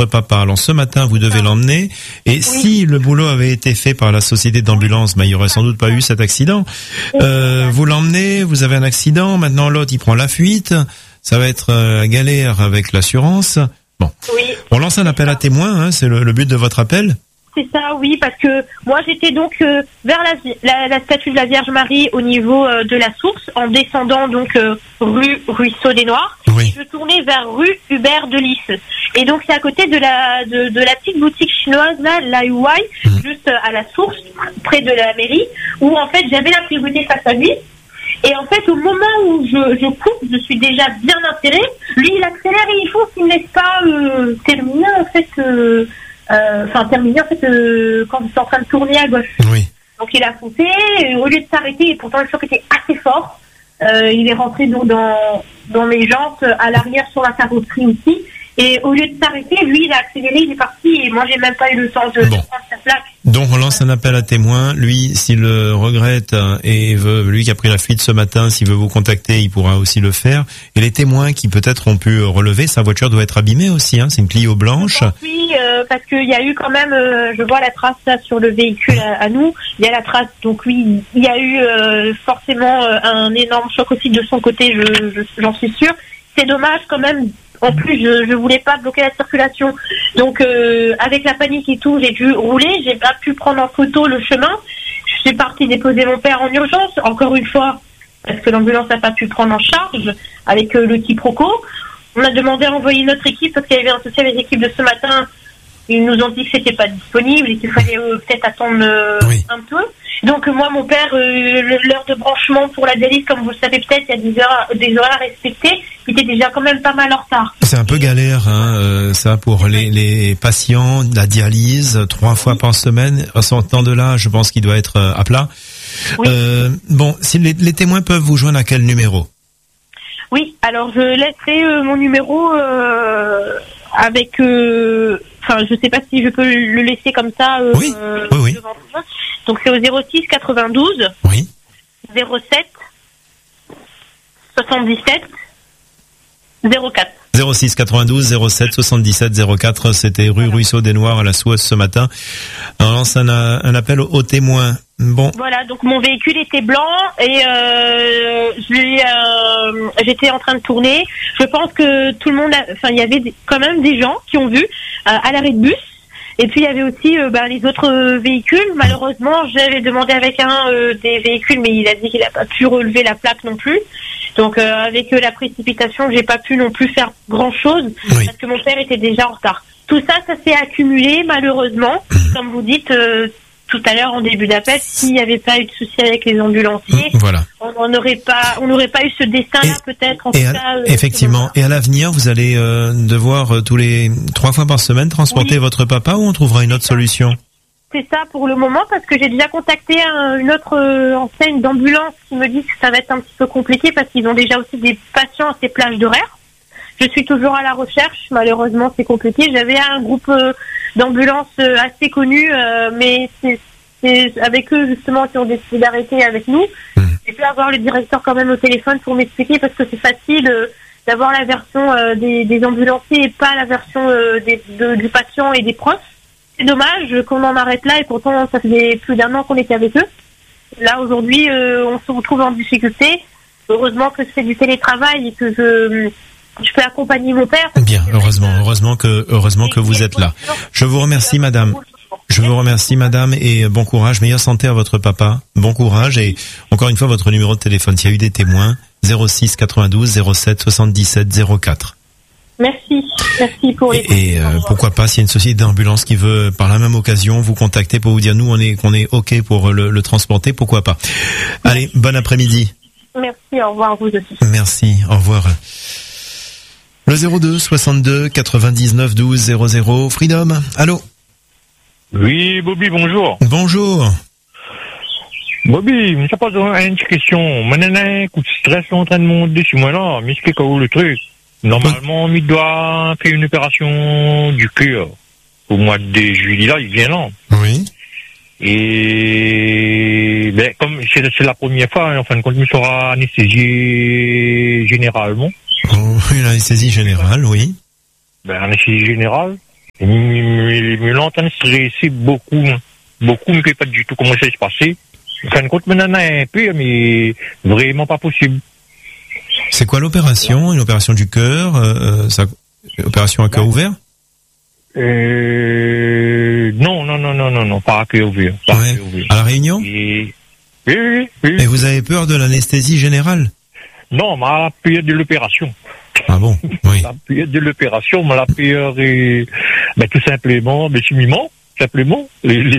votre papa. Alors ce matin, vous devez l'emmener. Et si le boulot avait été fait par la société d'ambulance, il y aurait sans doute pas eu cet accident. Vous l'emmenez, vous avez un accident. Maintenant, l'autre, il prend la fuite. Ça va être galère avec l'assurance. Bon. Oui. On lance un appel à témoins. Hein, c'est le but de votre appel. C'est ça, oui, parce que moi j'étais donc vers la statue de la Vierge Marie au niveau de la source, en descendant donc rue Ruisseau des Noirs. Oui. Je tournais vers rue Hubert de Lys. Et donc c'est à côté de la petite boutique chinoise là, la Huai, juste à la source, près de la mairie, où en fait j'avais la priorité face à lui. Et en fait, au moment où je coupe, je suis déjà bien insérée. Lui, il accélère et il fonce, il ne laisse pas terminer en fait. Terminé en fait quand je suis en train de tourner à gauche. Oui. Donc il a foncé, au lieu de s'arrêter, et pourtant le choc était assez fort, il est rentré donc dans mes jantes à l'arrière sur la carrosserie aussi. Et au lieu de s'arrêter, lui, il a accéléré, il est parti, et moi, j'ai même pas eu le temps de prendre sa plaque. Donc, on lance un appel à témoins. Lui, s'il le regrette et veut, lui qui a pris la fuite ce matin, s'il veut vous contacter, il pourra aussi le faire. Et les témoins qui peut-être ont pu relever, sa voiture doit être abîmée aussi, hein. C'est une Clio blanche. Oui, parce qu'il y a eu quand même, je vois la trace là sur le véhicule à nous. Il y a la trace, donc oui, il y a eu forcément un énorme choc aussi de son côté, j'en suis sûre. C'est dommage quand même. En plus, je voulais pas bloquer la circulation. Donc, avec la panique et tout, j'ai dû rouler. J'ai pas pu prendre en photo le chemin. Je suis partie déposer mon père en urgence, encore une fois, parce que l'ambulance n'a pas pu prendre en charge avec le quiproquo. On a demandé à envoyer notre équipe parce qu'il y avait un souci avec l'équipe de ce matin. Ils nous ont dit que c'était pas disponible et qu'il fallait peut-être attendre un peu. Donc moi, mon père, l'heure de branchement pour la dialyse, comme vous le savez peut-être, il y a des horaires respectés. Il était déjà quand même pas mal en retard. C'est un peu galère, hein, ça pour les patients, la dialyse 3 fois par semaine. En sortant de là, je pense qu'il doit être à plat. Oui. Si les témoins peuvent vous joindre à quel numéro? Oui, alors je laisserai mon numéro avec. Je sais pas si je peux le laisser comme ça. Oui. Devant moi. Donc c'est au 06 92. Oui. 07 77 04. 06 92 07 77 04, c'était rue Ruisseau des Noirs à la Sousse ce matin. On lance un appel aux témoins. Bon. Voilà, donc mon véhicule était blanc et j'étais en train de tourner. Je pense que tout le monde, il y avait quand même des gens qui ont vu à l'arrêt de bus. Et puis il y avait aussi les autres véhicules. Malheureusement, j'avais demandé avec un des véhicules, mais il a dit qu'il n'a pas pu relever la plaque non plus. Donc avec la précipitation, j'ai pas pu non plus faire grand chose parce que mon père était déjà en retard. Tout ça s'est accumulé malheureusement, comme vous dites tout à l'heure en début d'appel. S'il n'y avait pas eu de souci avec les ambulanciers, on n'aurait pas eu ce destin-là peut-être. Effectivement. Et à l'avenir, vous allez devoir tous les 3 fois par semaine transporter votre papa, ou on trouvera une autre solution? C'est ça pour le moment, parce que j'ai déjà contacté une autre enseigne d'ambulance qui me dit que ça va être un petit peu compliqué parce qu'ils ont déjà aussi des patients à ces plages d'horaire. Je suis toujours à la recherche, malheureusement c'est compliqué. J'avais un groupe d'ambulance assez connu, mais c'est avec eux justement qui ont décidé d'arrêter avec nous. J'ai pu avoir le directeur quand même au téléphone pour m'expliquer, parce que c'est facile d'avoir la version des ambulanciers et pas la version du patient et des proches. C'est dommage qu'on en arrête là, et pourtant ça faisait plus d'1 an qu'on était avec eux. Là aujourd'hui on se retrouve en difficulté. Heureusement que je fais du télétravail et que je peux accompagner mon père. Bien, heureusement que vous êtes là. Je vous remercie madame. Et bon courage, meilleure santé à votre papa. Bon courage, et encore une fois votre numéro de téléphone s'il y a eu des témoins, 06 92 07 77 04. Merci pour les... Et pourquoi pas, s'il y a une société d'ambulance qui veut par la même occasion vous contacter pour vous dire qu'on est OK pour le transporter, pourquoi pas. Allez, bon après-midi. Merci, au revoir vous aussi. Merci, au revoir. Le 02 62 99 12 00, Freedom, allô? Oui, Bobby, bonjour. Bonjour. Bobby, je ne sais pas une question. Maintenant, coup de stress en train de monter dessus moi là, mais c'est quoi le truc? Normalement, il doit faire une opération du cœur. Au mois de juillet, là, il vient là. Oui. Et, comme c'est la première fois, en fin de compte, il sera anesthésié généralement. Oh, une anesthésie générale, oui. Anesthésie générale. Me l'entend stresser beaucoup, beaucoup, mais pas du tout comment ça se passer. Fin de compte, maintenant, un peu, mais vraiment pas possible. C'est quoi l'opération? Une opération du cœur? Opération à cœur ouvert? Non, pas à cœur ouvert. Ouais. À La Réunion? Oui. Et vous avez peur de l'anesthésie générale? Non, mais à la période de l'opération. Ah bon? Oui. La période de l'opération, mais la période est, tout simplement, simplement, les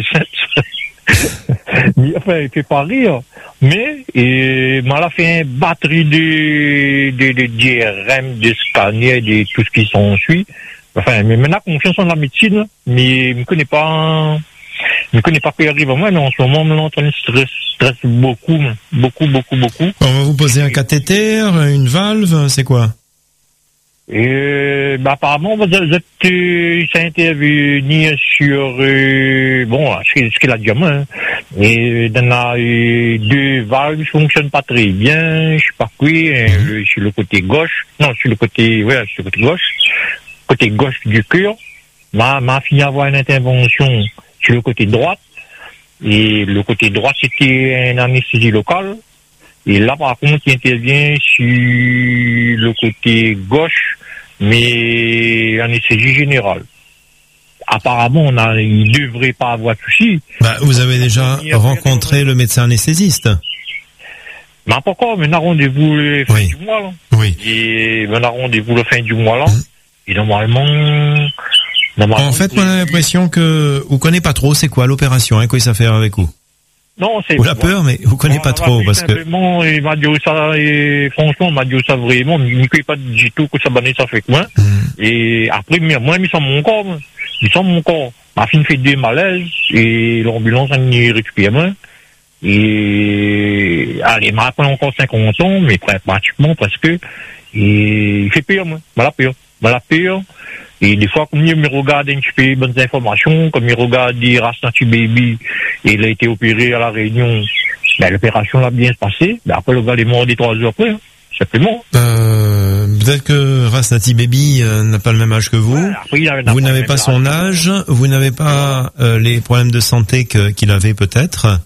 enfin, il fait pas rire, mais, m'a fait une batterie de DRM, de scanners, de tout ce qui s'ensuit. Enfin, mais maintenant, confiance en la médecine, mais je ne connais pas vraiment, mais en ce moment, on entend stress beaucoup. On va vous poser un cathéter, une valve, c'est quoi? Apparemment, vous êtes intervenu sur ce qu'il a dit, hein. Et dans la deux valves ne fonctionnent pas très bien, je sais pas quoi, sur le côté gauche, sur le côté gauche du cœur, m'a fini à avoir une intervention sur le côté droit, et le côté droit c'était une anesthésie locale. Et là, par contre, il intervient sur le côté gauche, mais anesthésie générale. Apparemment, il ne devrait pas avoir de souci. Vous avez déjà rencontré le médecin anesthésiste? Mais pas encore, mais on a rendez-vous le fin du mois, là. Oui. Et on a rendez-vous le fin du mois, là. Et normalement, en fait, on a l'impression que vous connaissez pas trop c'est quoi l'opération, hein, quoi ça fait avec vous? Non, c'est... Vous la peur, mais vous connaissez pas trop, parce que... Il m'a dit ça, et franchement, il m'a dit ça vraiment, il ne connaît pas du tout que ça banait ça fait moi. Et après, moi, il sent mon corps, Ma fille fait des malaises, et l'ambulance, elle y récupère moi. Et, allez, m'a appris encore 50 ans, mais pratiquement, parce que, et il fait peur, moi. M'a la peur. Et des fois, comme il me regarde un petit peu de bonnes informations, comme il regarde Rasnati Baby, et il a été opéré à La Réunion, l'opération l'a bien passé. Après, le gars est mort des 3 heures après, hein, simplement. Peut-être que Rasnati Baby n'a pas le même âge que vous. Ouais, après, vous n'avez pas son âge, vous n'avez pas les problèmes de santé qu'il avait peut-être.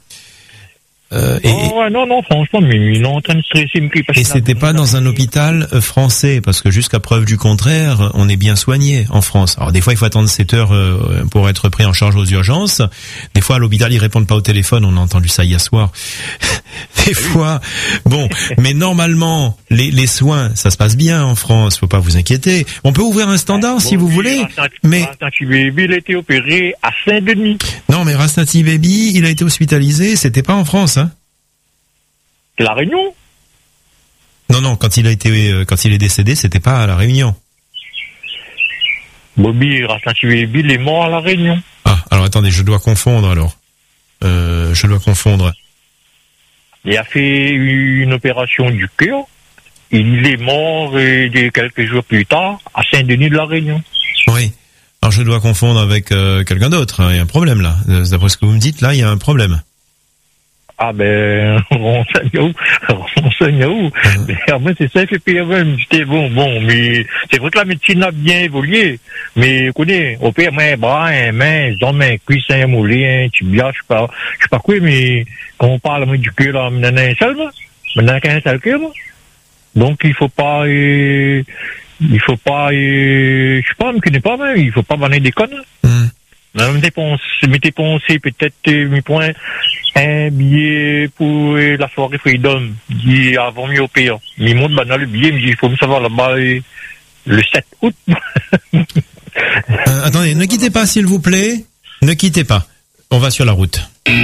Non, franchement, mais il est en train de stresser. Et c'était pas dans un hôpital français, parce que jusqu'à preuve du contraire, on est bien soigné en France. Alors des fois, il faut attendre 7 heures pour être pris en charge aux urgences. Des fois, à l'hôpital, ils répondent pas au téléphone. On a entendu ça hier soir. Des fois, bon, mais normalement, les soins, ça se passe bien en France. Faut pas vous inquiéter. On peut ouvrir un standard si vous voulez. Mais Rasnati Baby, il a été opéré à Saint-Denis. Non, mais Rasnati Baby, il a été hospitalisé. C'était pas en France, hein. La Réunion? Non, quand il est décédé, c'était pas à La Réunion. Bobby Rasnati Baby, il est mort à La Réunion. Ah, alors attendez, je dois confondre alors. Il a fait une opération du cœur. Il est mort quelques jours plus tard à Saint-Denis de La Réunion. Oui. Alors je dois confondre avec quelqu'un d'autre. Il y a un problème là. D'après ce que vous me dites, là, il y a un problème. Ah renseigne où. Mais après, c'est ça, il fait pire même. J'étais bon, mais c'est vrai que la médecine a bien évolué. Mais, connais, au pire, bras, main, jambes, cuisses, mollets, tibia, je sais pas quoi, mais quand on parle du cœur, là, maintenant, qu'un seul cœur, donc, il faut pas, je sais pas, je connais pas, mais il faut pas banner des connes. Mettez pensé peut-être mes points un billet pour la soirée Freedom dit avant mieux au pire. Mais monte le billet, me dit il faut me savoir là-bas le 7 août. Attendez, ne quittez pas s'il vous plaît. Ne quittez pas. On va sur la route.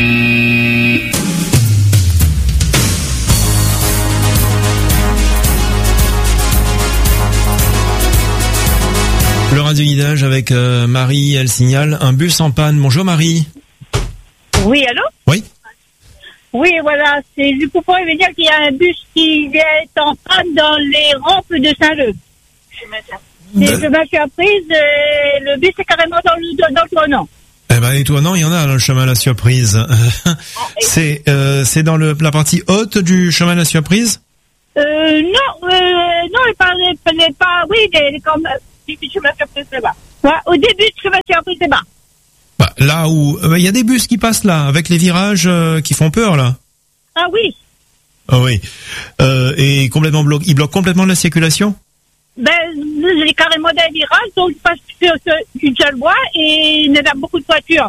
Le radio-guidage avec Marie, elle signale un bus en panne. Bonjour Marie. Oui, allô? Oui. Oui, voilà, c'est du coup pour me dire qu'il y a un bus qui est en panne dans les rampes de Saint-Leu. Je me suis apprise, le bus est carrément dans le tournant. Eh ben, les tournants, il y en a dans le chemin à la surprise. C'est dans la partie haute du chemin à la surprise? Non, il parlait pas, oui, comme, je me suis apprise là-bas. Ouais, au début, je me suis appris, c'est bas. Bah, là où il y a des bus qui passent là, avec les virages qui font peur là. Ah oui. Ah oui. Et complètement bloqué. Ils bloquent complètement la circulation. Ben, j'ai carrément des virages, donc je passe sur une seule voie et il y a beaucoup de voitures.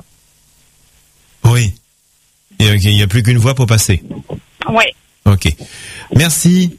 Oui. Et il n'y a plus qu'une voie pour passer. Ouais. Ok. Merci.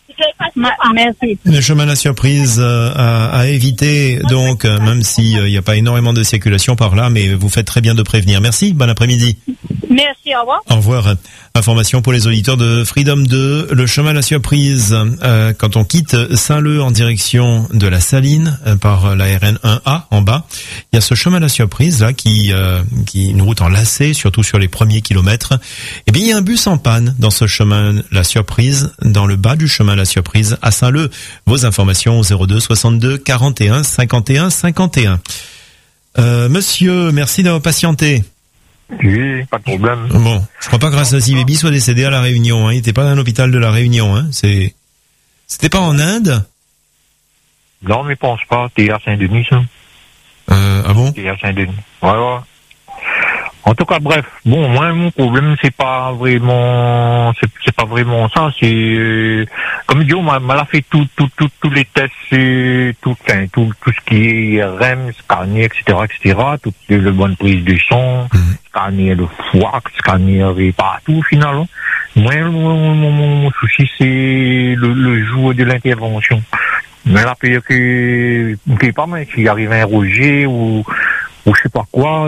Merci. Le chemin de la surprise à éviter, donc, même s'il n'y a pas énormément de circulation par là, mais vous faites très bien de prévenir. Merci, bon après-midi. Merci, au revoir. Au revoir. Information pour les auditeurs de Freedom 2, le chemin de la surprise. Quand on quitte Saint-Leu en direction de la Saline, par la RN 1A en bas, il y a ce chemin de la surprise là qui est une route en lacet, surtout sur les premiers kilomètres. Et bien il y a un bus en panne dans ce chemin de la surprise, dans le bas du chemin de la surprise à Saint-Leu. Vos informations au 02 62 41 51 51. Monsieur, merci d'avoir patienté. Oui, pas de problème. Bon, je crois pas que Rasasi Baby soit décédé à La Réunion. Hein. Il était pas dans un hôpital de La Réunion. Hein. C'était pas en Inde? Non, mais pense pas. T'es à Saint-Denis, ça. Ah bon? T'es à Saint-Denis. Ouais. En tout cas, bref. Bon, moi, mon problème, c'est pas vraiment ça. C'est, comme dit, on m'a fait tous les tests, tout ce qui est REM, scanner, etc., toute la bonne prise de son, scanner le foie, scanner et partout, finalement. Moi, mon souci, c'est le jour de l'intervention. Mais là, que pas mal, s'il arrive un rejet ou je sais pas quoi,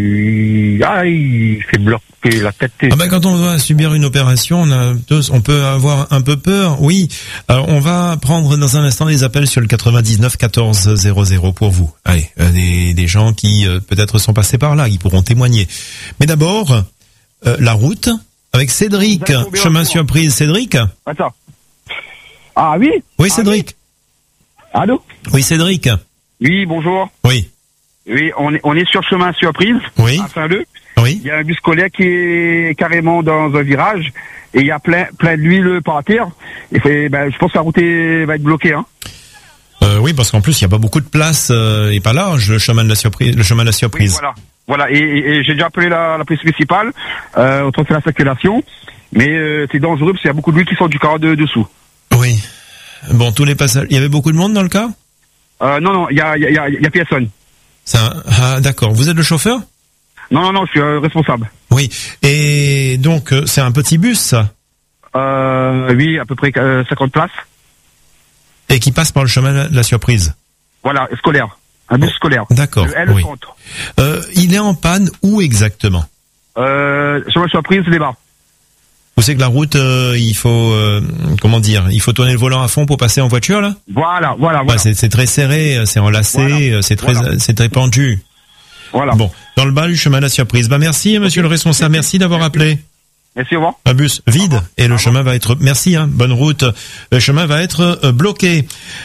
il fait bloquer la tête. Ah ben quand on va subir une opération, on peut avoir un peu peur. Oui, alors on va prendre dans un instant les appels sur le 99 14 00 pour vous. Allez, des gens qui peut-être sont passés par là, qui pourront témoigner. Mais d'abord, la route avec Cédric, chemin surprise. Cédric. Attends. Ah oui. Oui, Cédric. Allô. Oui, Cédric. Oui, bonjour. Oui. Oui, on est sur chemin surprise. Oui. À Saint-Leu. Oui. Il y a un bus scolaire qui est carrément dans un virage et il y a plein de l'huile par terre. Et je pense que la route va être bloquée. Hein. Oui, parce qu'en plus il y a pas beaucoup de place et pas large le chemin de la surprise. Oui, voilà. Et j'ai déjà appelé la police municipale. On trouve que c'est la circulation, mais c'est dangereux parce qu'il y a beaucoup d'huile qui sort du car dessous. Oui. Bon, tous les passages. Il y avait beaucoup de monde dans le car? Non, il y a personne. Ah, d'accord. Vous êtes le chauffeur? Non, je suis responsable. Oui. Et donc, c'est un petit bus, ça? Oui, à peu près 50 places. Et qui passe par le chemin de la surprise? Voilà, scolaire. Un bus scolaire. D'accord. Le L oui. Il est en panne où exactement? Sur la surprise, les bas. Vous savez que la route, il faut, il faut tourner le volant à fond pour passer en voiture, là? Voilà. Ouais, c'est très serré, c'est enlacé, c'est très pentu. Voilà. Bon, dans le bas du chemin de la surprise. Merci, monsieur le responsable, merci d'avoir appelé. Merci, au revoir. Un bus vide et le chemin va être, merci, bonne route. Le chemin va être bloqué.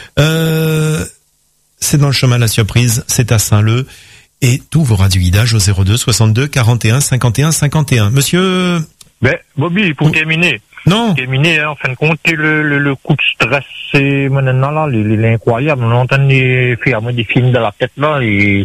C'est dans le chemin de la surprise, c'est à Saint-Leu. Et tous vos radioguidages au 02 62 41 51 51. Monsieur... Bobby, pour terminer. Non. Terminer, en fin de compte, le coup de stress, c'est maintenant là, il est incroyable. On entend faire des films dans la tête là,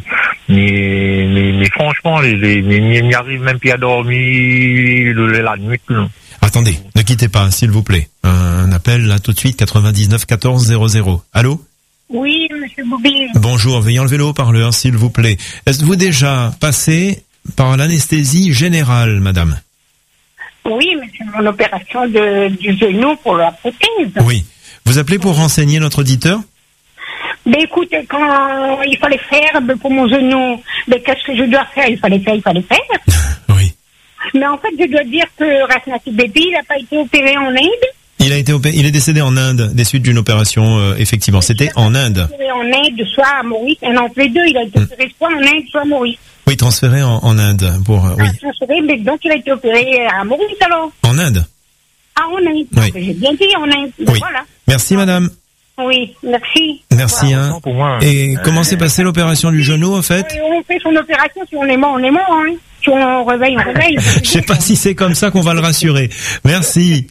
mais franchement, il n'y arrive même plus à dormir la nuit. Là. Attendez, ne quittez pas, s'il vous plaît. Un appel là tout de suite, 99 14 00. Allô? Oui, monsieur Bobby. Bonjour, veuillez enlever le haut-parleur, s'il vous plaît. Êtes-vous déjà passé par l'anesthésie générale, madame? Oui, mais c'est mon opération du genou pour la prothèse. Oui. Vous appelez pour renseigner notre auditeur? Mais écoute, quand il fallait faire pour mon genou, mais qu'est-ce que je dois faire? Il fallait faire. Oui. Mais en fait, je dois dire que Rasnati Baby, il n'a pas été opéré en Inde. Il est décédé en Inde des suites d'une opération, effectivement. C'était en Inde. Il a été opéré en Inde, soit à Maurice, et non, les deux. Il a été opéré soit en Inde, soit à Maurice. Oui, transféré en Inde pour oui. Transféré, mais donc il a été opéré à Maurice alors. En Inde. Ah, en Inde. Oui. J'ai bien dit en Inde. Oui. Voilà. Merci madame. Oui, merci. Merci. Voilà. Et comment s'est passée l'opération du genou en fait? On fait son opération, si on est mort, on est mort. Hein. Si on réveille, on réveille. Je sais pas si c'est comme ça qu'on va le rassurer. Merci.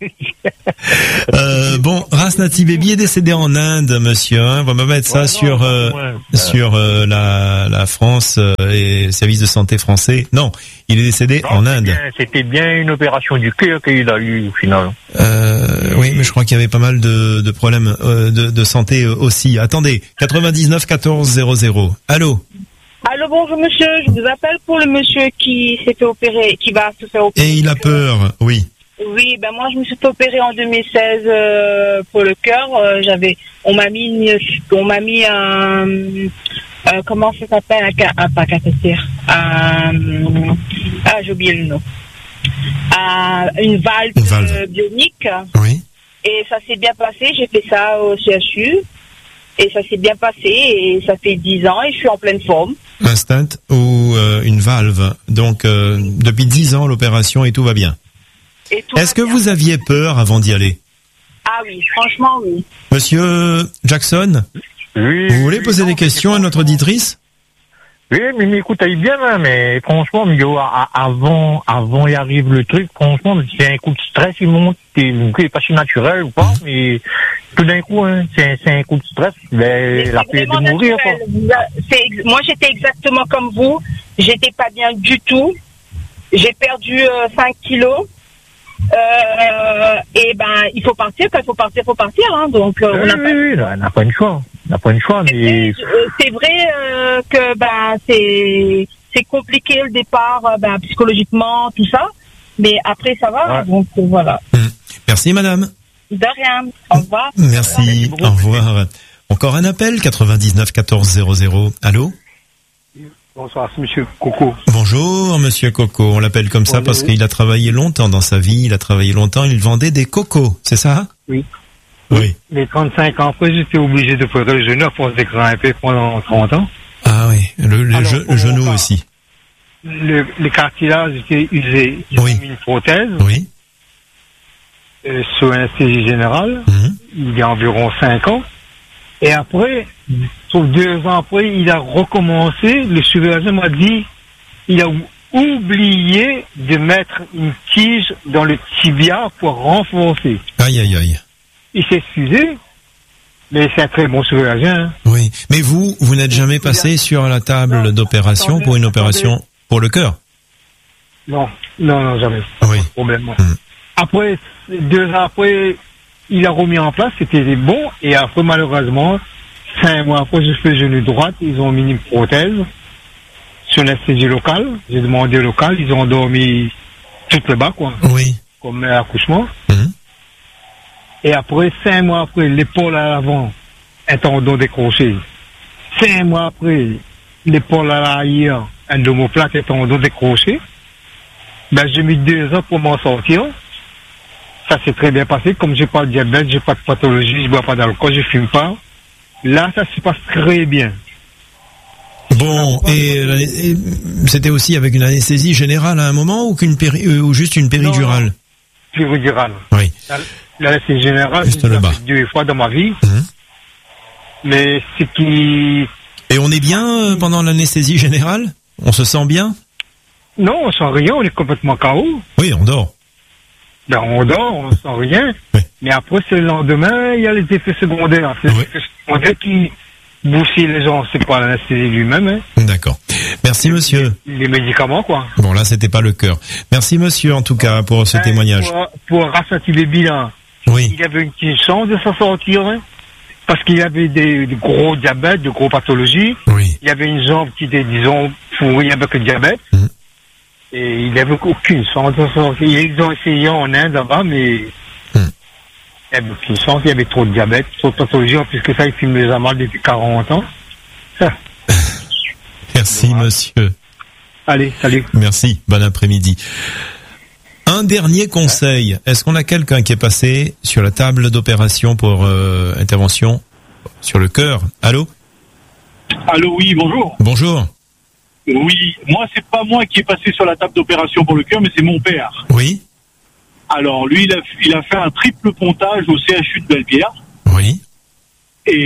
Bon, Rasnati Baby est décédé en Inde, monsieur. Hein. On va me mettre ça sur la France et le service de santé français. Non, il est décédé en Inde. C'était bien une opération du cœur qu'il a eu au final. Oui, mais je crois qu'il y avait pas mal de problèmes de santé aussi. Attendez, 99 14 00. Allô. Allô, bonjour monsieur, je vous appelle pour le monsieur qui s'est fait opérer, qui va se faire opérer. Et il a peur, oui. Oui, ben moi je me suis fait opérer en 2016 pour le cœur. On m'a mis un comment ça s'appelle, pas catéter, j'ai oublié le nom. Une valve bionique. Oui. Et ça s'est bien passé. J'ai fait ça au CHU. Et ça s'est bien passé, et ça fait 10 ans, et je suis en pleine forme. Un stent ou une valve. Donc, depuis 10 ans, l'opération, et tout va bien. Est-ce que vous aviez peur avant d'y aller? Ah oui, franchement, oui. Monsieur Jackson, oui, vous voulez poser des questions à notre auditrice? Oui, mais écoute, aille bien, hein, mais franchement, avant y arrive le truc, franchement, c'est un coup de stress, il monte, c'est pas si naturel ou pas, mais tout d'un coup, hein, c'est un coup de stress, mais la paix de mourir, quoi. Moi, j'étais exactement comme vous, j'étais pas bien du tout, j'ai perdu 5 kilos, et ben, il faut partir, quand il faut partir, hein, donc, on n'a pas une choix. Mais c'est vrai que c'est compliqué le départ, psychologiquement, tout ça, mais après ça va, donc voilà. Merci madame. De rien. Au revoir. Merci. Au revoir. Encore un appel 99 14 00. Allô. Bonsoir, c'est Monsieur Coco. Bonjour Monsieur Coco. On l'appelle comme ça parce qu'il a travaillé longtemps dans sa vie. Il vendait des cocos, c'est ça? Oui. Oui. Les 35 ans après, j'étais obligé de faire le genou à force de grimper pendant 30 ans. Ah oui, le genou aussi. Le cartilage était usé. J'ai mis une prothèse. Oui. Sous anesthésie générale. Il y a environ 5 ans. Et après, sauf 2 ans après, il a recommencé. Le chirurgien m'a dit, il a oublié de mettre une tige dans le tibia pour renforcer. Aïe, aïe, aïe. Il s'est excusé, mais c'est un très bon chirurgien. Hein. Oui, mais vous n'êtes jamais passé sur la table d'opération pour une opération pour le cœur? Non, jamais. Oui. Pas de problème. Après, 2 ans après, il a remis en place, c'était bon, et après, malheureusement, 5 mois après, je fais genou droite, ils ont mis une prothèse sur l'anesthésie locale. J'ai demandé au local, ils ont dormi tout le bas, quoi. Oui. Comme accouchement. Et après, 5 mois après, l'épaule à l'avant, un tendon décroché. 5 mois après, l'épaule à l'arrière, un omoplate, un tendon décroché. Ben, j'ai mis 2 ans pour m'en sortir. Ça s'est très bien passé. Comme j'ai pas de diabète, j'ai pas de pathologie, je bois pas d'alcool, je fume pas. Là, ça se passe très bien. Bon, et c'était aussi avec une anesthésie générale à un moment ou juste une péridurale? Non, péridurale. Oui. L'anesthésie générale, juste le bas. 2 fois dans ma vie. Mais ce qui... Et on est bien pendant l'anesthésie générale? On se sent bien? Non, on sent rien, on est complètement KO. Oui, on dort. Ben, on dort, on sent rien. Oui. Mais après, c'est le lendemain, il y a les effets secondaires. C'est les effets secondaires qui bousillent les gens. C'est pas l'anesthésie lui-même. Hein. D'accord. Merci, monsieur. Les médicaments, quoi. Bon, là, c'était pas le cœur. Merci, monsieur, en tout cas, pour ce témoignage. Pour Rasnati Baby, là, il avait une petite chance de s'en sortir. Hein, parce qu'il avait des gros diabètes, de gros pathologies. Oui. Il y avait une jambe qui était, disons, pourrie avec le diabète. Et il n'avait aucune chance de sortir. Ils ont essayé en Inde là-bas, mais il n'y avait aucune chance. Il y avait trop de diabète, trop de pathologie. En plus que ça, il fume les amals depuis 40 ans. Merci, monsieur. Allez, salut. Merci, bon après-midi. Un dernier conseil. Est-ce qu'on a quelqu'un qui est passé sur la table d'opération pour intervention sur le cœur? Allô? Allô, oui, bonjour. Bonjour. Oui, moi, c'est pas moi qui est passé sur la table d'opération pour le cœur, mais c'est mon père. Oui. Alors, lui, il a fait un triple pontage au CHU de Belle-Pierre. Oui.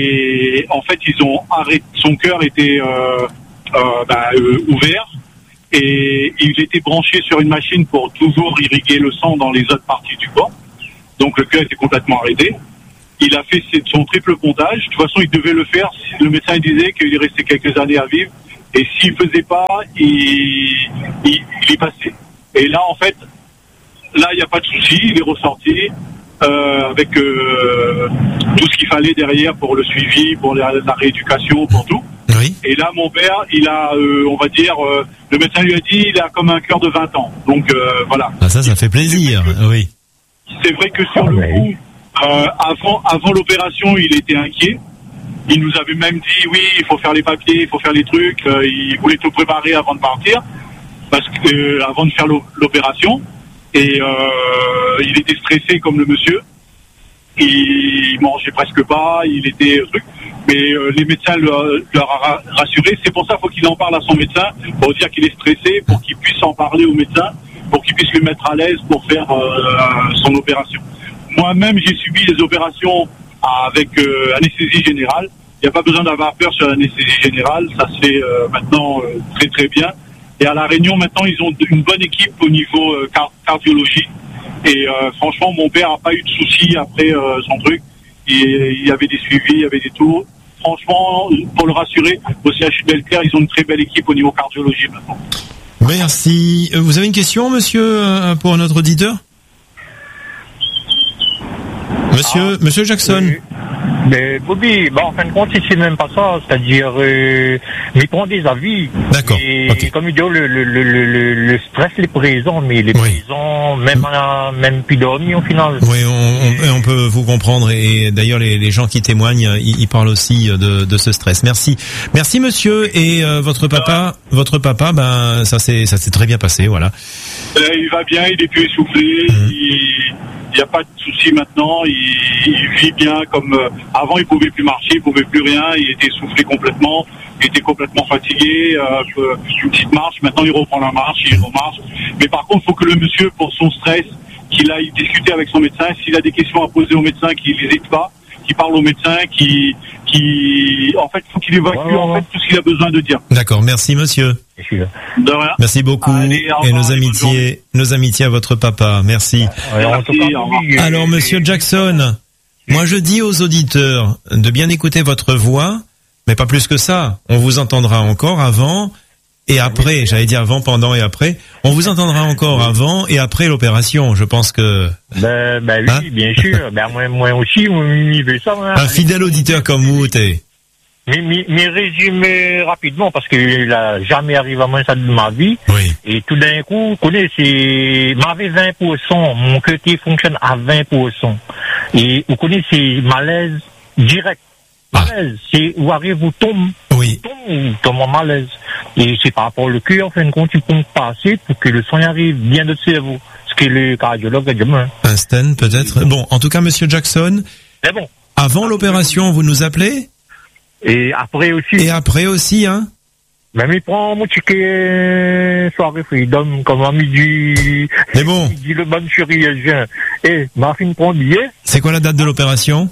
Et en fait, ils ont arrêté, son cœur était ouvert. et il était branché sur une machine pour toujours irriguer le sang dans les autres parties du corps. Donc le cœur était complètement arrêté. Il a fait son triple pontage. De toute façon, il devait le faire. Le médecin disait qu'il restait quelques années à vivre. Et s'il faisait pas, il y passait. Et là, en fait, là, il n'y a pas de souci. Il est ressorti avec tout ce qu'il fallait derrière pour le suivi, pour la rééducation, pour tout. Oui. Et là, mon père, il a, on va dire, le médecin lui a dit, il a comme un cœur de 20 ans. Donc, voilà. Ah, ça fait plaisir, oui. C'est vrai que sur le coup, avant l'opération, il était inquiet. Il nous avait même dit, oui, il faut faire les papiers, il faut faire les trucs. Il voulait tout préparer avant de partir, parce que avant de faire l'opération. Et il était stressé comme le monsieur. Il mangeait presque pas, il était truc. Mais les médecins leur a rassuré. C'est pour ça qu'il faut qu'il en parle à son médecin, pour dire qu'il est stressé, pour qu'il puisse en parler au médecin, pour qu'il puisse le mettre à l'aise pour faire son opération. Moi-même, j'ai subi des opérations avec anesthésie générale. Il n'y a pas besoin d'avoir peur sur l'anesthésie générale. Ça se fait maintenant très très bien. Et à La Réunion, maintenant, ils ont une bonne équipe au niveau cardiologie. Et franchement, mon père n'a pas eu de soucis après son truc. Il y avait des suivis, il y avait des tours. Franchement, pour le rassurer, au CHU de Belleterre, ils ont une très belle équipe au niveau cardiologie maintenant. Merci. Vous avez une question, monsieur, pour notre auditeur ? Monsieur Jackson. Mais Bobby, en fin de compte, c'est même pas ça. C'est-à-dire, il prend des avis. D'accord. Et Okay. comme il dit, le stress est présent, mais il est présent, même plus dormi au final. Oui, on peut vous comprendre. Et d'ailleurs, les gens qui témoignent, ils parlent aussi de ce stress. Merci, monsieur. Et votre papa, ben ça s'est très bien passé, voilà. Il va bien, il est plus essoufflé. Il n'y a pas de souci maintenant, il vit bien comme avant, il pouvait plus marcher, il pouvait plus rien, il était essoufflé complètement, il était complètement fatigué, une petite marche, maintenant il reprend la marche, il remarche. Mais par contre, il faut que le monsieur, pour son stress, qu'il aille discuter avec son médecin, s'il a des questions à poser au médecin, qu'il n'hésite pas, qu'il parle au médecin, en fait, il faut qu'il évacue en fait tout ce qu'il a besoin de dire. D'accord, merci monsieur. De rien. Merci beaucoup. Allez, et nos amitiés à votre papa. Merci. Alors, monsieur Jackson, moi je dis aux auditeurs de bien écouter votre voix, mais pas plus que ça. On vous entendra encore avant et après. J'allais dire avant, pendant et après. On vous entendra encore avant et après l'opération. Je pense que. Oui, bien sûr. Moi aussi, il veut ça. Un fidèle auditeur comme vous, t'es. Mais résumer rapidement, parce qu'il a jamais arrivé à moi ça de ma vie. Oui. Et tout d'un coup, vous connaissez, m'avait 20%, mon côté fonctionne à 20%. Et vous connaissez, malaise direct. Malaise, c'est où arrive, vous tombe. Oui. Vous tombe en malaise. Et c'est par rapport au cœur, en fin de compte, il pompe pas assez pour que le soin arrive bien de cerveau. Ce que le cardiologue a dit. Un stent, peut-être. Bon, en tout cas, monsieur Jackson. C'est bon. Avant l'opération, vous nous appelez? Et après aussi. Hein? Même il prend mon ticket soirée Freedom, comme à midi. Mais bon. Midi, le bon chéri, vient. Et ma fille prend billet. C'est quoi la date de l'opération?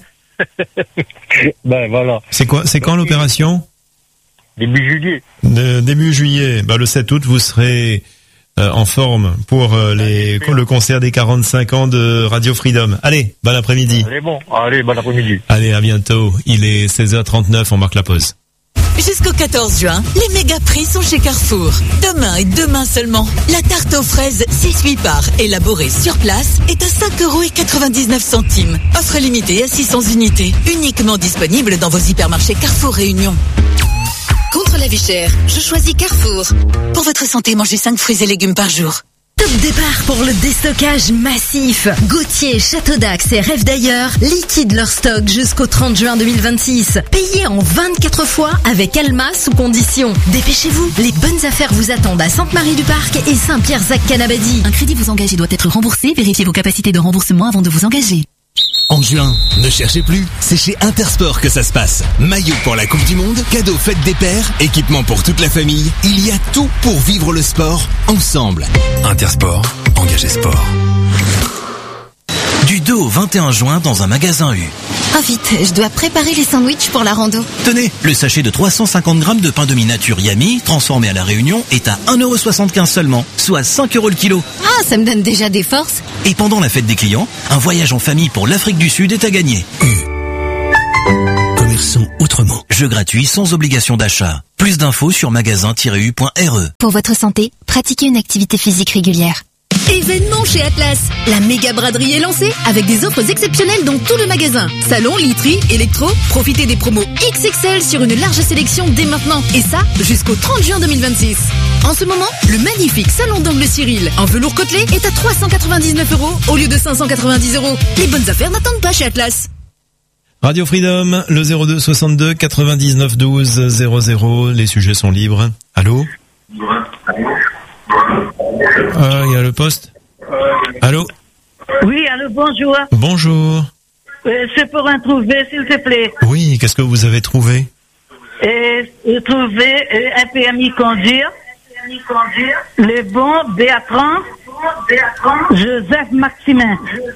Voilà. C'est quand l'opération? Début juillet. Début juillet. Le 7 août, vous serez en forme pour le concert des 45 ans de Radio Freedom. Allez, bon après-midi. Allez, bon après-midi. Allez, à bientôt. Il est 16h39, on marque la pause. Jusqu'au 14 juin, les méga prix sont chez Carrefour. Demain et demain seulement, la tarte aux fraises 6 parts élaborée sur place est à 5,99 €. Offre limitée à 600 unités, uniquement disponible dans vos hypermarchés Carrefour Réunion. Contre la vie chère, je choisis Carrefour. Pour votre santé, mangez 5 fruits et légumes par jour. Top départ pour le déstockage massif. Gauthier, Château d'Axe et Rêve d'ailleurs liquident leur stock jusqu'au 30 juin 2026. Payez en 24 fois avec Alma sous condition. Dépêchez-vous, les bonnes affaires vous attendent à Sainte-Marie-du-Parc et Saint-Pierre-Zac-Canabadi. Un crédit vous engage et doit être remboursé. Vérifiez vos capacités de remboursement avant de vous engager. En juin, ne cherchez plus, c'est chez Intersport que ça se passe. Maillot pour la Coupe du Monde, cadeau fête des pères, équipement pour toute la famille. Il y a tout pour vivre le sport ensemble. Intersport, engagez sport. Du 2 au 21 juin dans un magasin U. Ah vite, je dois préparer les sandwichs pour la rando. Tenez, le sachet de 350 grammes de pain demi-nature Yami, transformé à la Réunion, est à 1,75€ seulement, soit 5 € le kilo. Ah, ça me donne déjà des forces. Et pendant la fête des clients, un voyage en famille pour l'Afrique du Sud est à gagner. Commerçons autrement. Jeu gratuit sans obligation d'achat. Plus d'infos sur magasin-u.re. Pour votre santé, pratiquez une activité physique régulière. Événement chez Atlas. La méga braderie est lancée avec des offres exceptionnelles dans tout le magasin. Salon, literie, électro. Profitez des promos XXL sur une large sélection dès maintenant. Et ça, jusqu'au 30 juin 2026. En ce moment, le magnifique salon d'angle Cyril en velours côtelé est à 399 € au lieu de 590 €. Les bonnes affaires n'attendent pas chez Atlas. Radio Freedom, le 02 62 99 12 00. Les sujets sont libres. Allô? Il y a le poste. Allô? Oui, allô, bonjour. Bonjour. C'est pour un trouvé, s'il te plaît. Oui, qu'est-ce que vous avez trouvé? Trouver un permis conduire. Le bon Bertrand Joseph Maximin.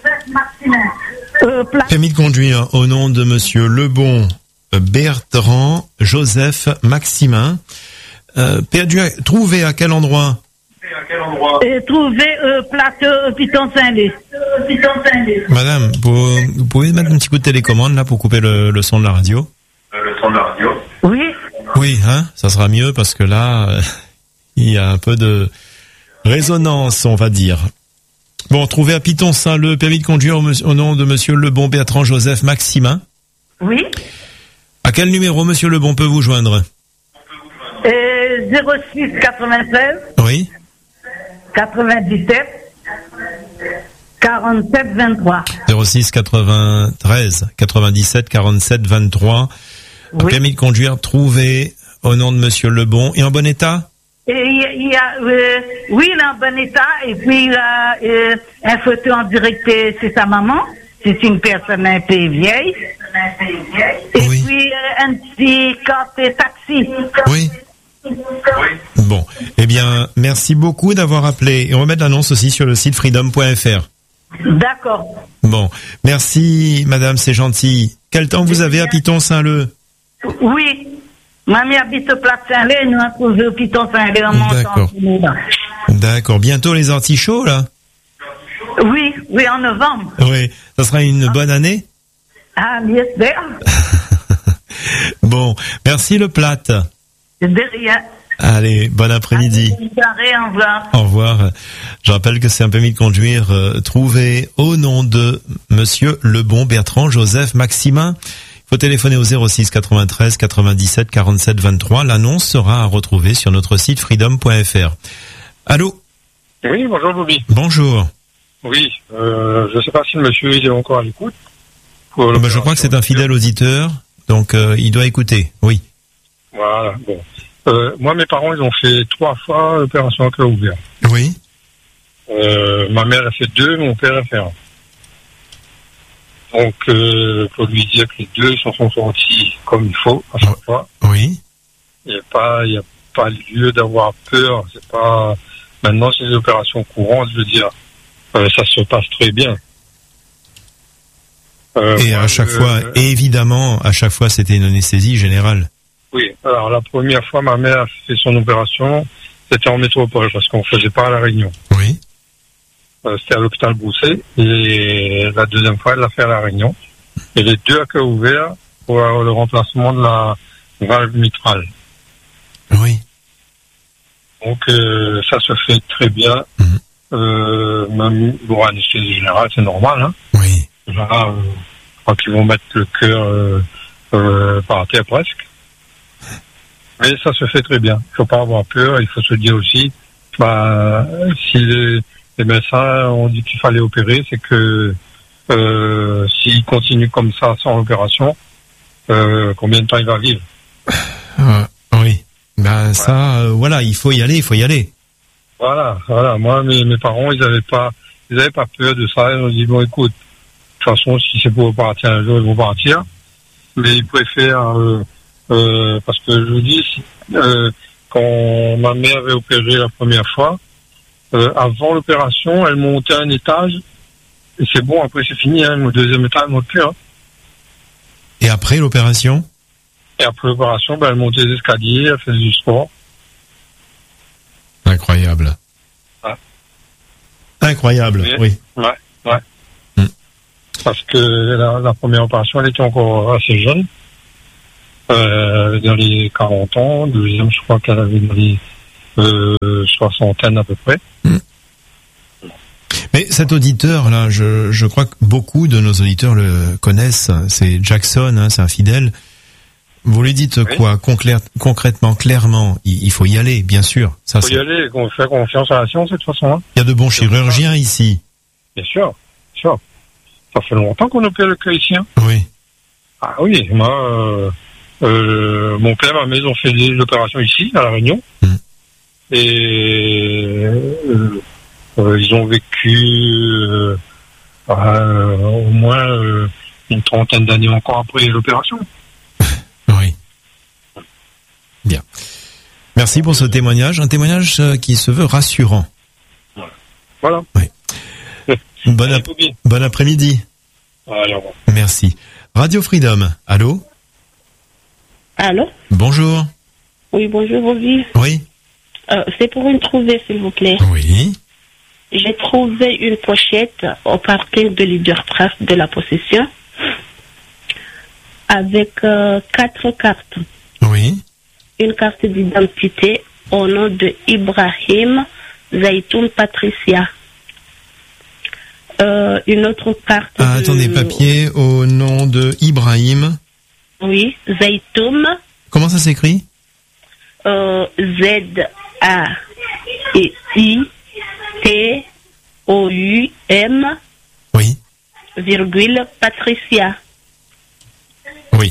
Permis de conduire au nom de monsieur Lebon Bertrand Joseph Maximin. Perdu, trouvé à quel endroit? Trouvé plateau Piton Saint-Lé. Madame, vous pouvez mettre un petit coup de télécommande là pour couper le son de la radio? Oui. Oui, hein, ça sera mieux parce que là, il y a un peu de résonance, on va dire. Bon, trouvé à Piton-Saint-Leu, permis de conduire au nom de monsieur Lebon Bertrand Joseph Maximin. Oui. À quel numéro monsieur Lebon peut vous joindre? 06 96. Oui. 97 47 23. 06 93 97 47 23. Oui. Permis de conduire trouvé au nom de monsieur Lebon. Et en bon état? Oui, il est en bon état. Et puis, il a un photo en direct, c'est sa maman. C'est une personne un peu vieille. Et oui. Puis, un petit carte taxi. Oui. Bon, eh bien, merci beaucoup d'avoir appelé. Et on va mettre l'annonce aussi sur le site freedom.fr. D'accord. Bon, merci madame, c'est gentil. Quel temps vous avez à Piton-Saint-Leu? Oui, mamie habite au Plat Saint-Leu, nous avons trouvé au Piton-Saint-Leu en montant. D'accord, bientôt les artichauts là? Oui, en novembre. Oui, ça sera une bonne année? Ah, j'espère. Bon, merci le Plat. De rien. Allez, bon après-midi. Au revoir. Au revoir. Je rappelle que c'est un permis de conduire trouvé au nom de monsieur Lebon Bertrand Joseph Maximin. Il faut téléphoner au 06 93 97 47 23. L'annonce sera à retrouver sur notre site freedom.fr. Allô? Oui, bonjour Bobby. Bonjour. Oui, je ne sais pas si le monsieur est encore à l'écoute. Je crois que c'est un fidèle auditeur, donc il doit écouter, oui. Voilà, bon. Moi, mes parents, ils ont fait 3 fois l'opération à cœur ouvert. Oui. Ma mère a fait 2, mon père a fait 1. Donc, pour lui dire que les 2 sont sortis comme il faut à chaque fois. Oui. Il n'y a pas lieu d'avoir peur. C'est pas. Maintenant, c'est des opérations courantes. Je veux dire, ça se passe très bien. Et à chaque fois, évidemment, à chaque fois, c'était une anesthésie générale. Oui, alors la première fois, ma mère a fait son opération, c'était en métropole, parce qu'on ne faisait pas à La Réunion. Oui. C'était à l'hôpital Brousset, et la deuxième fois, elle l'a fait à La Réunion. Et les 2 à cœur ouvert pour le remplacement de la valve mitrale. Oui. Donc, ça se fait très bien. Même pour anesthésie générale, c'est normal. Hein. Oui. Là, je crois qu'ils vont mettre le cœur par terre presque. Mais ça se fait très bien. Il ne faut pas avoir peur. Il faut se dire aussi, si les médecins ont dit qu'il fallait opérer, c'est que s'il continue comme ça sans opération, combien de temps il va vivre? Oui. Ben ça, voilà, il faut y aller. Voilà. Moi, mes parents, ils avaient pas peur de ça. Ils ont dit bon, écoute, de toute façon, si c'est pour partir un jour, ils vont partir. Mais ils préfèrent. Parce que je vous dis, quand ma mère avait opéré la première fois, avant l'opération, elle montait un étage, et c'est bon, après c'est fini, hein, le deuxième étage, elle ne monte plus. Hein. Et après l'opération? Et après l'opération, elle montait les escaliers, elle faisait du sport. Incroyable. Ouais. Incroyable, oui. Ouais. Parce que la première opération, elle était encore assez jeune. Dans les 40 ans. Deuxième, je crois qu'elle avait dans les soixantaine à peu près. Mais cet auditeur-là, je crois que beaucoup de nos auditeurs le connaissent. C'est Jackson, hein, c'est un fidèle. Vous lui dites quoi concrètement, clairement? Il faut y aller, bien sûr. Il faut y aller, on fait confiance à la science de toute façon. Il y a de bons chirurgiens ici. Bien sûr. Ça fait longtemps qu'on opère le cœur ici. Hein. Oui. Ah oui, moi, mon père, ma mère, ont fait l'opération ici, à La Réunion. Et ils ont vécu au moins une trentaine d'années encore après l'opération. Oui. Bien. Merci pour ce témoignage. Un témoignage qui se veut rassurant. Voilà. Oui. Bon après-midi. Alors. Merci. Radio Freedom. Allô? Allô? Bonjour. Oui, bonjour, Bobby. Oui. C'est pour une trouvée, s'il vous plaît. Oui. J'ai trouvé une pochette au parking de Leader Trust de la possession avec 4 cartes. Oui. Une carte d'identité au nom de Ibrahim Zaitoun Patricia. Une autre carte. Attendez, papier au nom de Ibrahim. Oui, Zaitoun. Comment ça s'écrit? Z-A-I-T-O-U-M. Oui. Virgule Patricia. Oui.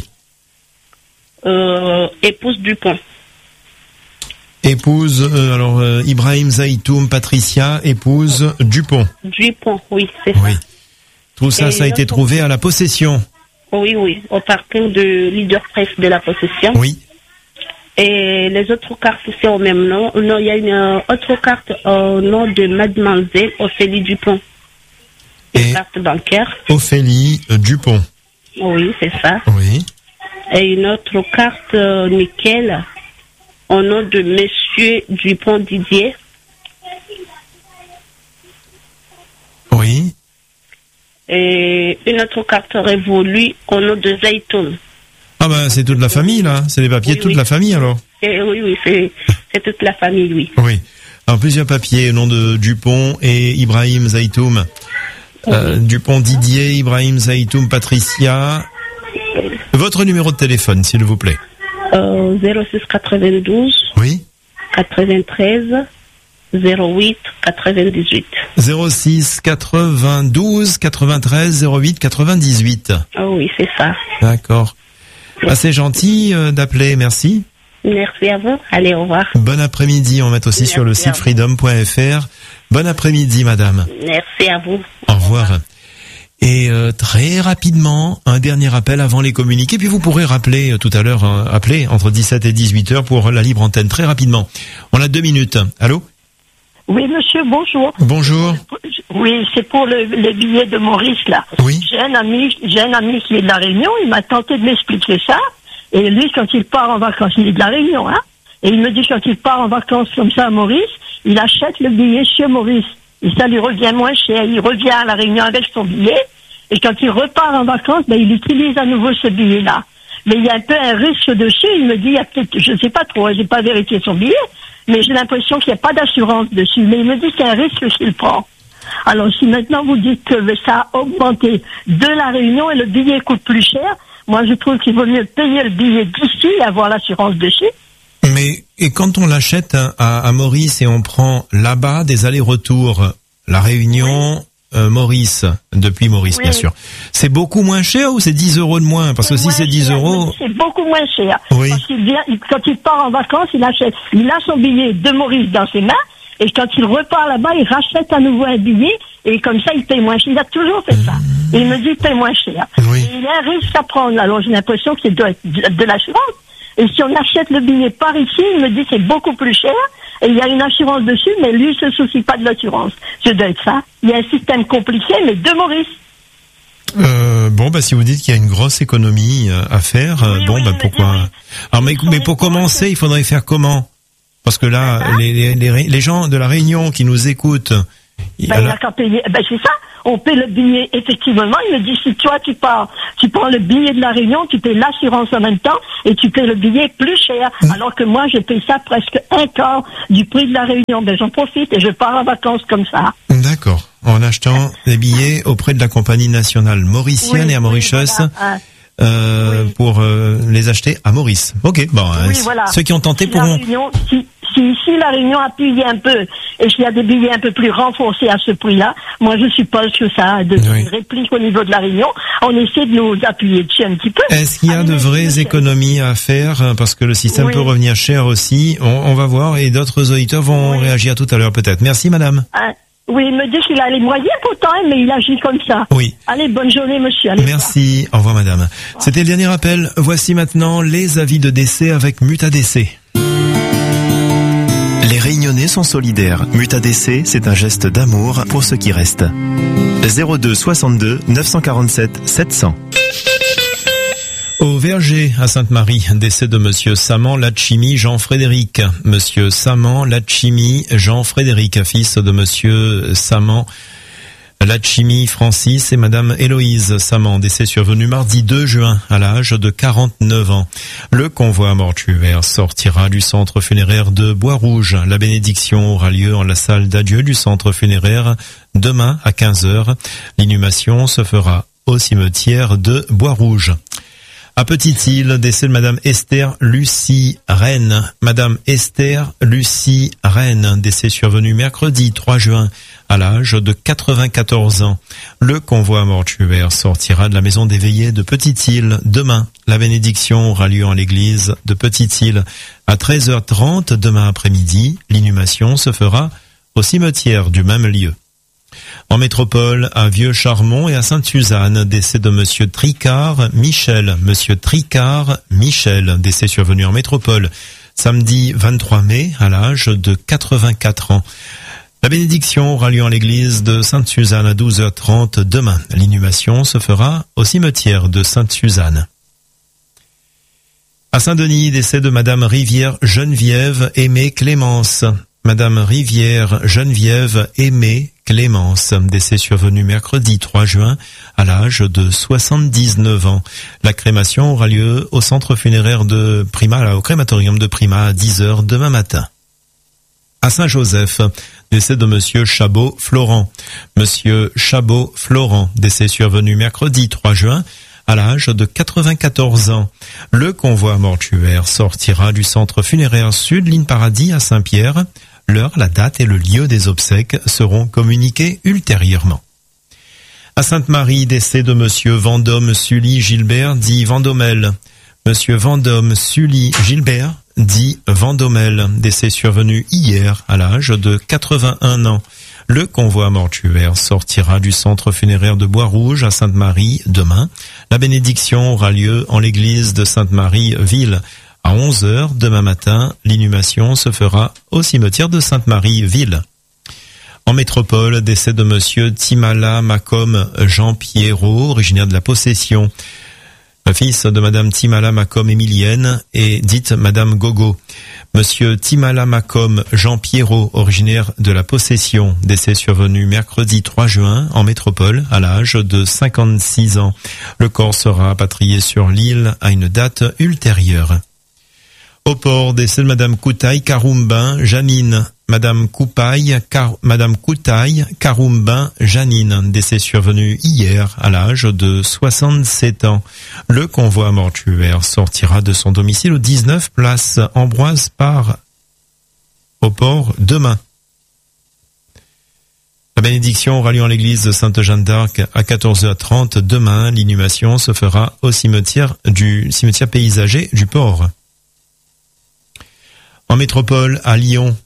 Épouse Dupont. Épouse, Ibrahim Zaitoum Patricia, épouse Dupont. Dupont, oui, c'est ça. Oui. Tout ça, ça a été trouvé à la possession. Oui, au parking de Leader Press de la possession. Oui. Et les autres cartes, c'est au même nom. Non, il y a une autre carte au nom de Mademoiselle Ophélie Dupont. Une carte bancaire. Ophélie Dupont. Oui, c'est ça. Oui. Et une autre carte nickel au nom de Monsieur Dupont Didier. Oui. Et une autre carte révolue au nom de Zaitoun. Ah ben c'est toute la famille là, c'est les papiers de toute la famille alors. Oui, c'est toute la famille, oui. Oui. Alors plusieurs papiers au nom de Dupont et Ibrahim Zaitoum. Dupont Didier, Ibrahim Zaitoum Patricia. Votre numéro de téléphone, s'il vous plaît. 06 92. Oui. 93 08 98. 06 92 93 08 98. Ah oui, c'est ça. D'accord. C'est gentil d'appeler, merci. Merci à vous. Allez, au revoir. Bon après-midi, on met aussi sur le site freedom.fr. Bon après-midi, madame. Merci à vous. Au revoir. Et très rapidement, un dernier appel avant les communiqués, puis vous pourrez rappeler tout à l'heure, appeler entre 17 et 18 heures pour la libre antenne, très rapidement. On a 2 minutes. Allô? Oui, monsieur, bonjour. Bonjour. Oui, c'est pour le billet de Maurice, là. Oui. J'ai un ami qui est de La Réunion, il m'a tenté de m'expliquer ça, et lui, quand il part en vacances, il est de La Réunion, hein, et il me dit quand il part en vacances comme ça à Maurice, il achète le billet chez Maurice. Et ça lui revient moins cher. Il revient à La Réunion avec son billet. Et quand il repart en vacances, il utilise à nouveau ce billet-là. Mais il y a un peu un risque dessus. Il me dit, il y a peut-être, je ne sais pas trop, j'ai pas vérifié son billet, mais j'ai l'impression qu'il n'y a pas d'assurance dessus. Mais il me dit que c'est un risque qu'il prend. Alors si maintenant vous dites que ça a augmenté de La Réunion et le billet coûte plus cher, moi je trouve qu'il vaut mieux payer le billet d'ici et avoir l'assurance dessus. Mais et quand on l'achète à Maurice et on prend là-bas des allers-retours, La Réunion, Maurice, depuis Maurice bien sûr, c'est beaucoup moins cher ou c'est 10 euros de moins? Parce que si c'est 10 euros... C'est beaucoup moins cher. Oui. Parce qu'il vient, quand il part en vacances, il a son billet de Maurice dans ses mains, et quand il repart là-bas, il rachète à nouveau un billet, et comme ça, il paye moins cher. Il a toujours fait ça. Et il me dit, il paye moins cher. Oui. Et il y a un risque à prendre. Alors j'ai l'impression que c'est de l'assurance. Et si on achète le billet par ici, il me dit c'est beaucoup plus cher, et il y a une assurance dessus, mais lui, il se soucie pas de l'assurance. Ça doit être ça. Il y a un système compliqué, mais de Maurice. Bon, bah, si vous dites qu'il y a une grosse économie à faire, pourquoi? Alors, mais pour commencer, il faudrait faire comment? Parce que là, les gens de la Réunion qui nous écoutent, il n'y a qu'à payer. C'est ça. On paie le billet, effectivement. Il me dit, si toi, tu prends le billet de la Réunion, tu payes l'assurance en même temps, et tu payes le billet plus cher. Alors que moi, je paye ça presque un quart du prix de la Réunion. J'en profite et je pars en vacances comme ça. D'accord. En achetant des billets auprès de la compagnie nationale mauricienne et à Mauritius. Voilà. Pour les acheter à Maurice. Ok, bon, voilà. Ceux qui ont tenté pourront... Si la Réunion appuie un peu et qu'il y a des billets un peu plus renforcés à ce prix-là, moi je suppose que ça a de répliques au niveau de la Réunion. On essaie de nous appuyer dessus un petit peu. Est-ce qu'il y a de vraies économies à faire? Parce que le système peut revenir cher aussi. On va voir et d'autres auditeurs vont réagir tout à l'heure peut-être. Merci madame. Oui, il me dit qu'il a les moyens pourtant, mais il agit comme ça. Oui. Allez, bonne journée, monsieur. Allez, merci. Au revoir, madame. C'était le dernier appel. Voici maintenant les avis de décès avec Mutadc. Les Réunionnais sont solidaires. Mutadc, c'est un geste d'amour pour ceux qui restent. 02 62 947 700. Au Verger, à Sainte-Marie, décès de monsieur Saman Lachimi Jean-Frédéric. Monsieur Saman Lachimi Jean-Frédéric, fils de monsieur Saman Lachimi Francis et madame Héloïse Saman, décès survenu mardi 2 juin à l'âge de 49 ans. Le convoi mortuaire sortira du centre funéraire de Bois-Rouge. La bénédiction aura lieu en la salle d'adieu du centre funéraire demain à 15h. L'inhumation se fera au cimetière de Bois-Rouge. À Petite-Île, décès de madame Esther Lucie Rennes. Madame Esther Lucie Rennes, décès survenu mercredi 3 juin à l'âge de 94 ans. Le convoi mortuaire sortira de la maison des veillées de Petite-Île demain. La bénédiction aura lieu en l'église de Petite-Île à 13h30 demain après-midi. L'inhumation se fera au cimetière du même lieu. En métropole, à Vieux-Charmont et à Sainte-Suzanne, décès de monsieur Tricard Michel. Monsieur Tricard Michel, décès survenu en métropole samedi 23 mai à l'âge de 84 ans. La bénédiction aura lieu en l'église de Sainte-Suzanne à 12h30 demain. L'inhumation se fera au cimetière de Sainte-Suzanne. À Saint-Denis, décès de madame Rivière Geneviève Aimée Clémence. Madame Rivière Geneviève Aimée Clémence, décès survenu mercredi 3 juin à l'âge de 79 ans. La crémation aura lieu au centre funéraire de Prima, au crématorium de Prima à 10h demain matin. À Saint-Joseph, décès de monsieur Chabot Florent. Monsieur Chabot Florent, décès survenu mercredi 3 juin à l'âge de 94 ans. Le convoi mortuaire sortira du centre funéraire Sud Ligne Paradis à Saint-Pierre. L'heure, la date et le lieu des obsèques seront communiqués ultérieurement. À Sainte-Marie, décès de monsieur Vendôme Sully Gilbert, dit Vendomel. Monsieur Vendôme Sully Gilbert, dit Vendomel, décès survenu hier à l'âge de 81 ans. Le convoi mortuaire sortira du centre funéraire de Bois-Rouge à Sainte-Marie demain. La bénédiction aura lieu en l'église de Sainte-Marie-Ville. À 11h demain matin, l'inhumation se fera au cimetière de Sainte-Marie-Ville. En métropole, décès de monsieur Timala Macom Jean Pierrot, originaire de la Possession. Fils de madame Timala Macom Émilienne et dite madame Gogo. Monsieur Timala Macom Jean Pierrot, originaire de la Possession, décès survenu mercredi 3 juin en métropole à l'âge de 56 ans. Le corps sera rapatrié sur l'île à une date ultérieure. Au port, décès de madame Koutaï Karoumbin Janine. Madame Koutaï Karoumbin Janine, décès survenu hier à l'âge de 67 ans. Le convoi mortuaire sortira de son domicile au 19 place Ambroise Parr au port demain. La bénédiction aura lieu en l'église de Sainte-Jeanne d'Arc à 14h30 demain. L'inhumation se fera au cimetière paysager du port. En métropole, à Lyon,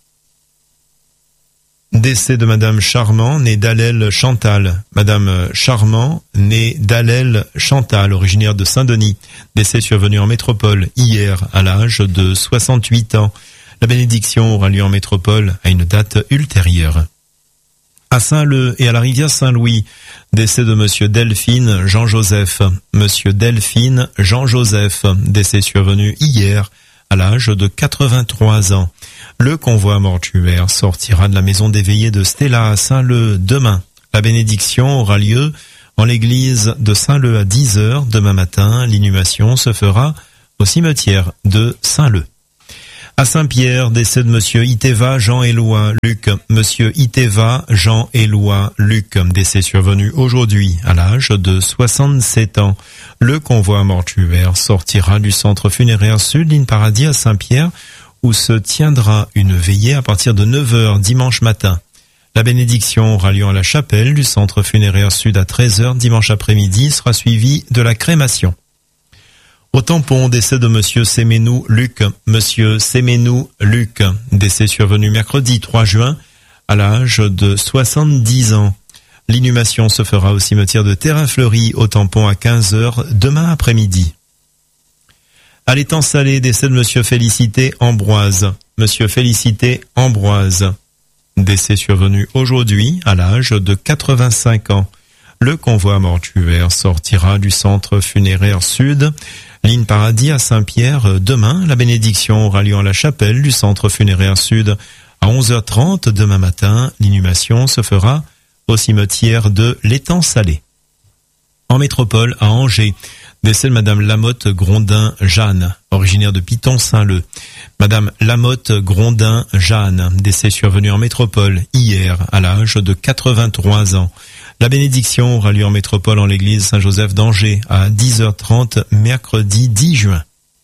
décès de madame Charmant, née d'Allel Chantal. Madame Charmant, née d'Allel Chantal, originaire de Saint-Denis. Décès survenu en métropole hier à l'âge de 68 ans. La bénédiction aura lieu en métropole à une date ultérieure. À Saint-Leu et à la rivière Saint-Louis, décès de monsieur Delphine Jean-Joseph. Monsieur Delphine Jean-Joseph, décès survenu hier à l'âge de 83 ans. Le convoi mortuaire sortira de la maison des veillées de Stella à Saint-Leu demain. La bénédiction aura lieu en l'église de Saint-Leu à 10h demain matin. L'inhumation se fera au cimetière de Saint-Leu. À Saint-Pierre, décès de monsieur Iteva Jean-Éloi Luc. Monsieur Iteva Jean-Éloi Luc, décès survenu aujourd'hui à l'âge de 67 ans. Le convoi mortuaire sortira du centre funéraire Sud, ligne Paradis à Saint-Pierre, où se tiendra une veillée à partir de 9h dimanche matin. La bénédiction aura lieu à la chapelle du centre funéraire Sud à 13h dimanche après-midi, sera suivie de la crémation. Au tampon, décès de monsieur Séménou Luc. Monsieur Séménou Luc, décès survenu mercredi 3 juin à l'âge de 70 ans. L'inhumation se fera au cimetière de Terrain-Fleury au tampon à 15h demain après-midi. À l'étang Salé, décès de monsieur Félicité Ambroise. Monsieur Félicité Ambroise, décès survenu aujourd'hui à l'âge de 85 ans. Le convoi mortuaire sortira du centre funéraire Sud, ligne Paradis à Saint-Pierre demain. La bénédiction aura lieu à la chapelle du centre funéraire Sud à 11h30 demain matin. L'inhumation se fera au cimetière de l'étang Salé. En métropole, à Angers, décès de madame Lamotte Grondin Jeanne, originaire de Piton-Saint-Leu. Madame Lamotte Grondin Jeanne, décès survenu en métropole hier à l'âge de 83 ans. La bénédiction aura lieu en métropole en l'église Saint-Joseph d'Angers à 10h30 mercredi 10 juin.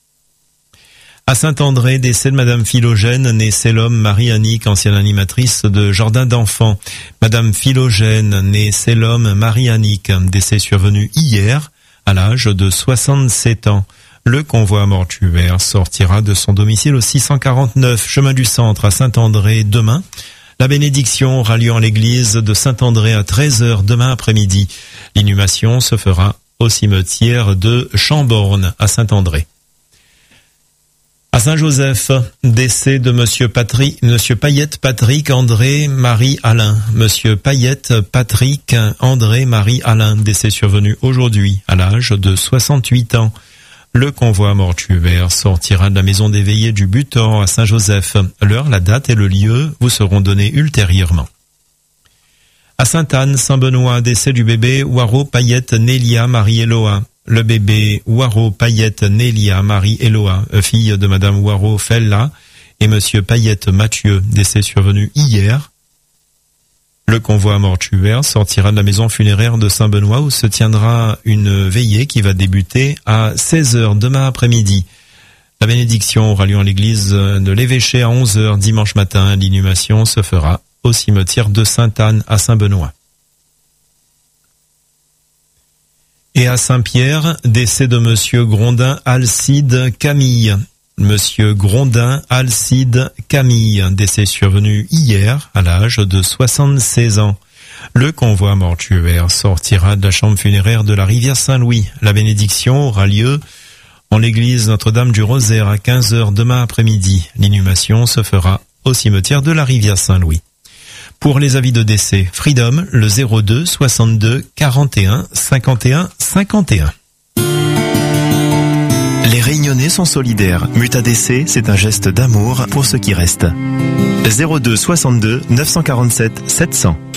À Saint-André, décès de madame Philogène, née Célum Marie-Annick, ancienne animatrice de Jardin d'enfants. Madame Philogène, née Célum Marie-Annick, décès survenu hier à l'âge de 67 ans. Le convoi mortuaire sortira de son domicile au 649 chemin du Centre à Saint-André demain. La bénédiction aura lieu en l'église de Saint-André à 13h demain après-midi. L'inhumation se fera au cimetière de Chamborne à Saint-André. À Saint-Joseph, décès de monsieur Payette Patrick André Marie Alain. Monsieur Payette Patrick André Marie Alain, décès survenu aujourd'hui à l'âge de 68 ans. Le convoi mortuaire sortira de la maison des veillées du Butor à Saint-Joseph. L'heure, la date et le lieu vous seront donnés ultérieurement. À Sainte-Anne, Saint-Benoît, décès du bébé Waro Payette Nélia Marie Eloa. Le bébé Waro Payette Nélia Marie Eloa, fille de madame Waro Fella, et monsieur Payette Mathieu, décès survenu hier. Le convoi mortuaire sortira de la maison funéraire de Saint-Benoît où se tiendra une veillée qui va débuter à 16h demain après-midi. La bénédiction aura lieu en l'église de l'Évêché à 11h dimanche matin. L'inhumation se fera au cimetière de Sainte-Anne à Saint-Benoît. Et à Saint-Pierre, décès de monsieur Grondin Alcide Camille. Monsieur Grondin Alcide Camille, décès survenu hier à l'âge de 76 ans. Le convoi mortuaire sortira de la chambre funéraire de la rivière Saint-Louis. La bénédiction aura lieu en l'église Notre-Dame du Rosaire à 15h demain après-midi. L'inhumation se fera au cimetière de la rivière Saint-Louis. Pour les avis de décès, Freedom, le 02 62 41 51 51. Les Réunionnais sont solidaires. Mutadc, c'est un geste d'amour pour ceux qui restent. 02 62 947 700.